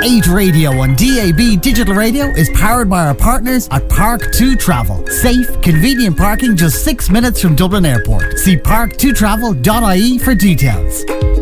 8 Radio on DAB Digital Radio is powered by our partners at Park 2 Travel. Safe, convenient parking just 6 minutes from Dublin Airport. See park2travel.ie for details.